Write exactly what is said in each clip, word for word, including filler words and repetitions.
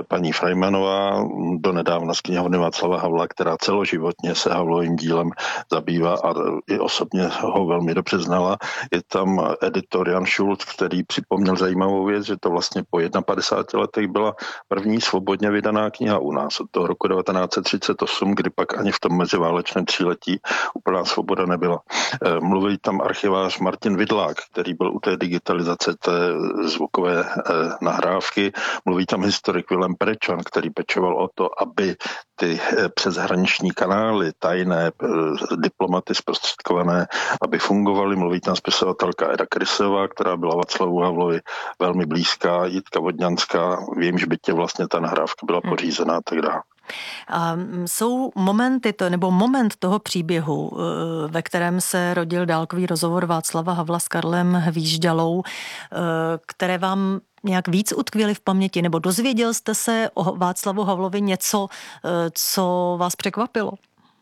paní Freimanová, donedávna z knihovny Václava Havla, která celoživotně se Havlovým dílem zabývá a i osobně ho velmi dobře znala. Je tam editor Jan Schulz, který připomněl zajímavou věc, že to vlastně po padesáti jedna letech byla první svobodně vydaná kniha u nás od toho roku devatenáct set třicet osm, kdy pak ani v tom meziválečném tříletí úplná svoboda nebyla. Mluví tam archivář Martin Vidlák, který byl u té digitalizace té zvukové nahrávky. Mluví tam historik Vilém Perečan, který pečoval o to, aby ty přeshraniční kanály, tajné, diplomaty zprostředkované, aby fungovaly. Mluví tam spisovatelka Eda Krysová, která byla Václavu Havlovi velmi blízká, Jitka Vodňanská, v jejímž bytě vlastně ta nahrávka byla pořízená a tak dále. A jsou momenty, to, nebo moment toho příběhu, ve kterém se rodil dálkový rozhovor Václava Havla s Karlem Hvížďalou, které vám nějak víc utkvěly v paměti, nebo dozvěděl jste se o Václavu Havlovi něco, co vás překvapilo?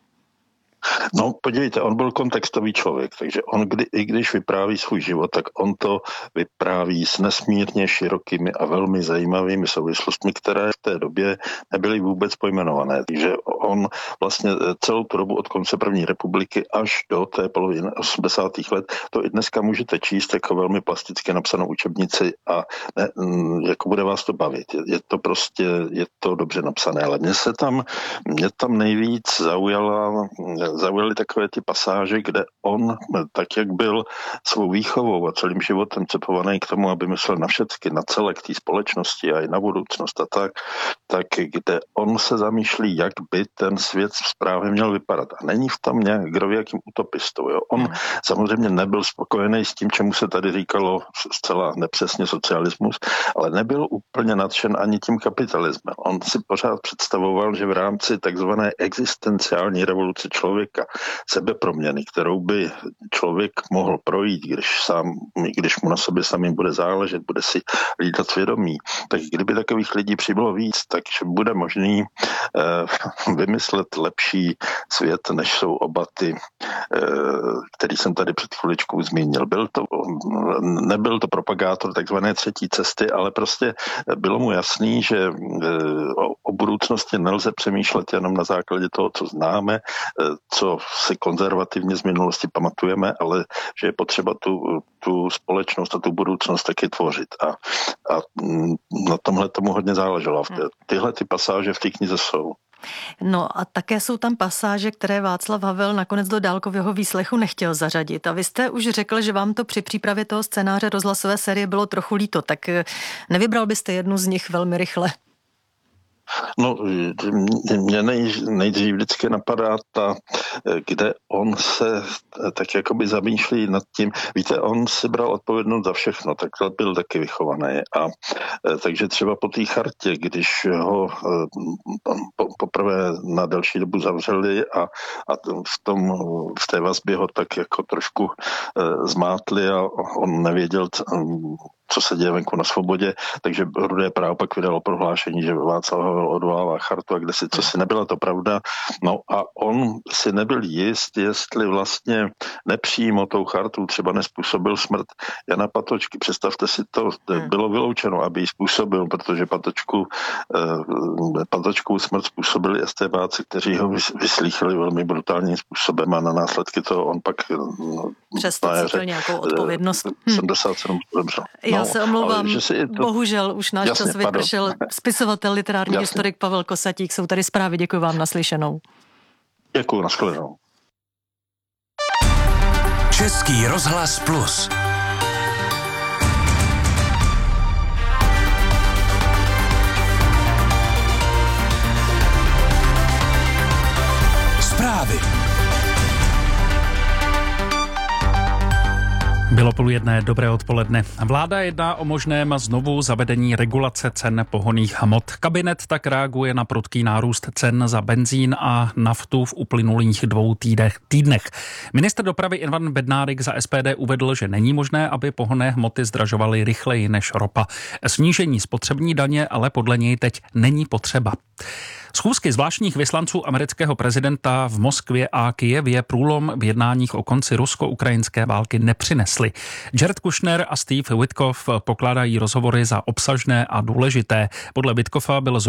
No, podívejte, on byl kontextový člověk, takže on, kdy, i když vypráví svůj život, tak on to vypráví s nesmírně širokými a velmi zajímavými souvislostmi, které v té době nebyly vůbec pojmenované. Takže on vlastně celou tu dobu od konce první republiky až do té poloviny osmdesátých let, to i dneska můžete číst jako velmi plasticky napsanou učebnici a ne, jako bude vás to bavit. Je, je to prostě, je to dobře napsané, ale mě se tam, mě tam nejvíc zaujala zaujaly takové ty pasáže, kde on, tak jak byl svou výchovou a celým životem cepovaný k tomu, aby myslel na všecky, na celek té společnosti a i na budoucnost a tak, tak kde on se zamýšlí, jak by ten svět správně měl vypadat. A není v tom nějak kdovějakým utopistou. Jo? On hmm. samozřejmě nebyl spokojený s tím, čemu se tady říkalo zcela nepřesně socialismus, ale nebyl úplně nadšen ani tím kapitalismem. On si pořád představoval, že v rámci takzvané existenciální revoluce člověka, sebeproměny, kterou by člověk mohl projít, když, sám, když mu na sobě samým bude záležet, bude si lídat svědomí, tak kdyby takových lidí přibylo víc, takže bude možný eh, vymyslet lepší svět, než jsou oba ty, eh, který jsem tady před chviličkou zmínil. Byl to, nebyl to propagátor takzvané třetí cesty, ale prostě bylo mu jasný, že eh, o, o budoucnosti nelze přemýšlet jenom na základě toho, co známe, eh, co si konzervativně z minulosti pamatujeme, ale že je potřeba tu, tu společnost a tu budoucnost taky tvořit. A, a na tomhle tomu hodně záleželo. Tyhle ty pasáže v té knize jsou. No a také jsou tam pasáže, které Václav Havel nakonec do dálkového výslechu nechtěl zařadit. A vy jste už řekl, že vám to při přípravě toho scénáře rozhlasové série bylo trochu líto, tak nevybral byste jednu z nich velmi rychle? No, mě nej, nejdřív vždycky napadá ta, kde on se tak jakoby zamýšlí nad tím. Víte, on si bral odpovědnost za všechno, takhle byl taky vychovaný. A takže třeba po té chartě, když ho po, poprvé na delší dobu zavřeli a, a v, tom, v té vazbě ho tak jako trošku zmátli a on nevěděl, co se děje venku na svobodě, takže Rudé právo pak vydalo prohlášení, že Václav Havel odvolává chartu a kde si, co si nebyla to pravda. No a on si nebyl jist, jestli vlastně nepřímo tou chartou třeba nespůsobil smrt Jana Patočky. Představte si to, bylo vyloučeno, aby ji způsobil, protože Patočku, eh, Patočkou smrt způsobili estébáci, kteří ho vyslýchali velmi brutálním způsobem a na následky toho on pak přesto cítil nějakou odpovědnost. sedmdesát sedm zemřel. Já se omlouvám, to... bohužel už náš Jasně, čas vypršel. Pardon. Spisovatel, literární Jasně. historik Pavel Kosatík, jsou tady zprávy, děkuji vám, naslyšenou. Děkuji, nashledanou. Český rozhlas Plus. Zprávy. Bylo půl jedné, dobré odpoledne. Vláda jedná o možném znovu zavedení regulace cen pohonných hmot. Kabinet tak reaguje na prudký nárůst cen za benzín a naftu v uplynulých dvou týdnech. týdnech. Ministr dopravy Ivan Bednárik za S P D uvedl, že není možné, aby pohonné hmoty zdražovaly rychleji než ropa. Snížení spotřební daně ale podle něj teď není potřeba. Schůzky zvláštních vyslanců amerického prezidenta v Moskvě a Kyjevě průlom v jednáních o konci rusko-ukrajinské války nepřinesly. Jared Kushner a Steve Witkoff pokládají rozhovory za obsažné a důležité. Podle Witkoffa byl